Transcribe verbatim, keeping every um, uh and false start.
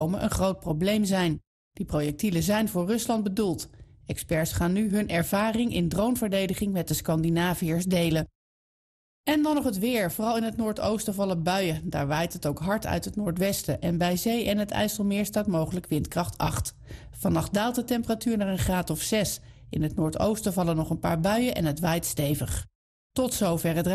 een groot probleem zijn. Die projectielen zijn voor Rusland bedoeld. Experts gaan nu hun ervaring in droneverdediging met de Scandinaviërs delen. En dan nog het weer. Vooral in het noordoosten vallen buien. Daar waait het ook hard uit het noordwesten. En bij zee en het IJsselmeer staat mogelijk windkracht acht. Vannacht daalt de temperatuur naar een graad of zes. In het noordoosten vallen nog een paar buien en het waait stevig. Tot zover het